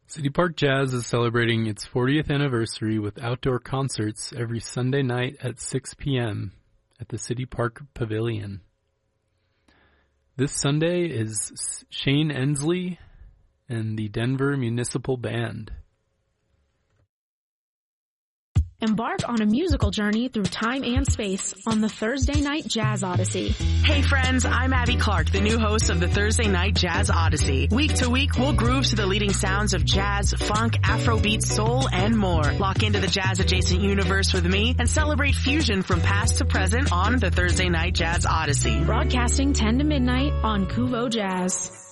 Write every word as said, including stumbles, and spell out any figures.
City Park Jazz is celebrating its fortieth anniversary with outdoor concerts every Sunday night at six p.m. at the City Park Pavilion. This Sunday is Shane Ensley and the Denver Municipal Band. Embark on a musical journey through time and space on the Thursday Night Jazz Odyssey. Hey friends, I'm Abby Clark, the new host of the Thursday Night Jazz Odyssey. Week to week, we'll groove to the leading sounds of jazz, funk, Afrobeat, soul, and more. Lock into the jazz-adjacent universe with me and celebrate fusion from past to present on the Thursday Night Jazz Odyssey. Broadcasting ten to midnight on Kuvo Jazz.